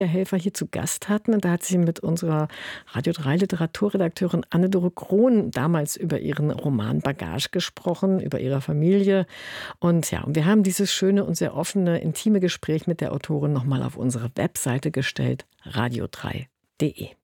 Helfer hier zu Gast hatten. Und da hat sie mit unserer Radio 3 Literaturredakteurin Anne-Dore Krohn damals über ihren Roman Bagage gesprochen, über ihre Familie. Und ja, wir haben dieses schöne und sehr offene, intime Gespräch mit der Autorin nochmal auf unsere Webseite gestellt, radio3.de.